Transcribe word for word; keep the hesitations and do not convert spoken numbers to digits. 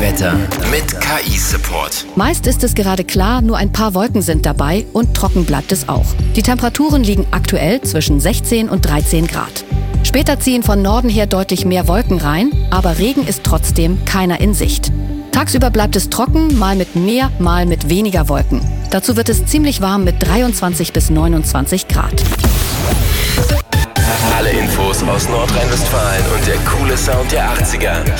Wetter mit K I-Support. Meist ist es gerade klar, nur ein paar Wolken sind dabei und trocken bleibt es auch. Die Temperaturen liegen aktuell zwischen sechzehn und dreizehn Grad. Später ziehen von Norden her deutlich mehr Wolken rein, aber Regen ist trotzdem keiner in Sicht. Tagsüber bleibt es trocken, mal mit mehr, mal mit weniger Wolken. Dazu wird es ziemlich warm mit dreiundzwanzig bis neunundzwanzig Grad. Alle Infos aus Nordrhein-Westfalen und der coole Sound der achtziger